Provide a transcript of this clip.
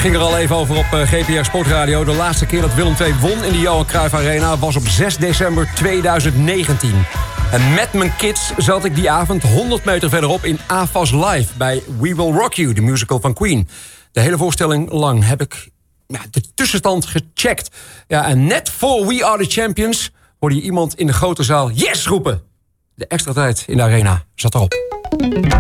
ging er al even over op GPR Sportradio. De laatste keer dat Willem II won in de Johan Cruijff Arena was op 6 december 2019. En met mijn kids zat ik die avond 100 meter verderop in AFAS Live bij We Will Rock You, de musical van Queen. De hele voorstelling lang heb ik de tussenstand gecheckt. Ja, en net voor We Are The Champions hoorde je iemand in de grote zaal yes roepen. De extra tijd in de arena zat erop.